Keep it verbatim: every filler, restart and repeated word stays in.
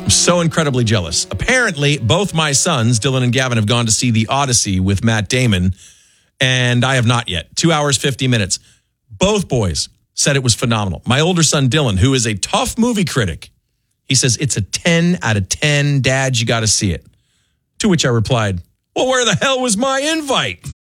I'm so incredibly jealous. Apparently, both my sons, Dylan and Gavin, have gone to see The Odyssey with Matt Damon, and I have not yet. Two hours, fifty minutes. Both boys said it was phenomenal. My older son, Dylan, who is a tough movie critic, he says, it's a ten out of ten. Dad, you got to see it. To which I replied, well, where the hell was my invite?